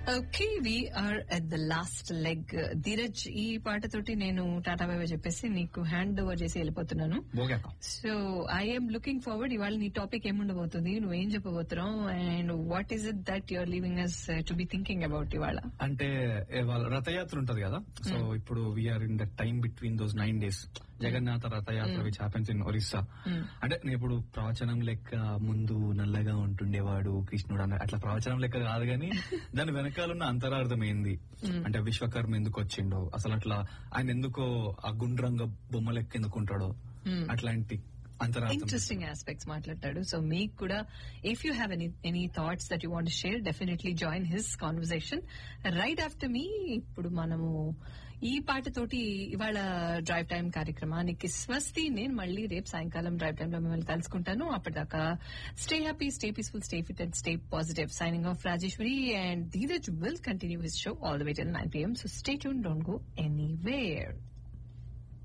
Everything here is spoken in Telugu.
Okay we are at the last leg. Dheeraj, ఈ పాటతోటి నేను టాటా బై బై చెప్పేసి నీకు హ్యాండ్ ఓవర్ చేసి వెళ్ళిపోతున్నాను. So I'm looking forward. ఇవాళ నీ టాపిక్ ఏముండబోతుంది, నువ్వేం చెప్పబోతున్నావు, and what is it that you're leaving us to be thinking about ఇవాళ? అంటే ఇవాళ రథయాత్ర ఉంటది కదా, సో ఇప్పుడు we are in the time between those 9 days. Jagannath Rath Yatra which happens in Orissa. అంటే నేను ఇప్పుడు ప్రవచనం లెక్క ముందు నల్లగా ఉంటుండేవాడు కృష్ణుడు అన్న అట్లా ప్రవచనం లెక్క కాదు గానీ దాని వెనకాలన్న అంతరార్థం ఏంది, అంటే విశ్వకర్మ ఎందుకు వచ్చిండో, అసలు అట్లా ఆయన ఎందుకో ఆ గుండ్రంగ బొమ్మ లెక్క ఎందుకు ఉంటాడో, అట్లాంటి ఇంట్రెస్టింగ్ ఆస్పెక్ట్స్ మాట్లాడతాడు. సో మీకు కూడా if you have any thoughts that you want share, definitely join his conversation right after మీ. ఇప్పుడు మనము ఈ పాటతోటి ఇవాళ డ్రైవ్ టైం కార్యక్రమానికి స్వస్తి. నేను మళ్ళీ రేపు సాయంకాలం డ్రైవ్ టైమ్ లో మిమ్మల్ని కలుసుకుంటాను. అప్పటిదాకా stay happy, stay peaceful, stay fit and stay positive. Signing off Rajeshwari, and Dheeraj will continue his show all the way till 9 p.m. So stay tuned, don't go anywhere.